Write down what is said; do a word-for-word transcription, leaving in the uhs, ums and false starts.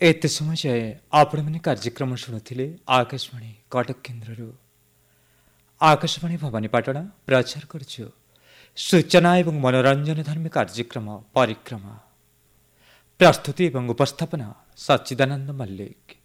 एते समय जाए आपण मैंने कार्यक्रम शुणुले आकाशवाणी कटक केन्द्र आकाशवाणी भवानीपाटना प्रचार करछु सूचना एवं मनोरंजन धर्मी कार्यक्रम परिक्रमा प्रस्तुति एवं उपस्थापना सच्चिदानंद मल्लिक।